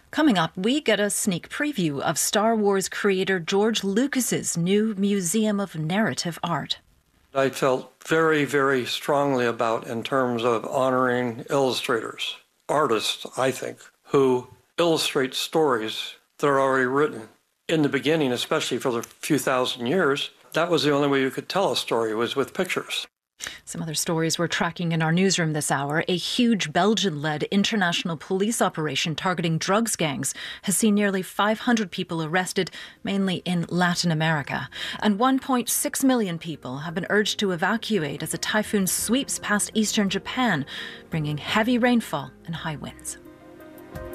Coming up, we get a sneak preview of Star Wars creator George Lucas's new Museum of Narrative Art. I felt very, very strongly about in terms of honoring illustrators, artists, I think, who illustrate stories that are already written. In the beginning, especially for the few thousand years, that was the only way you could tell a story, was with pictures. Some other stories we're tracking in our newsroom this hour. A huge Belgian-led international police operation targeting drugs gangs has seen nearly 500 people arrested, mainly in Latin America. And 1.6 million people have been urged to evacuate as a typhoon sweeps past eastern Japan, bringing heavy rainfall and high winds.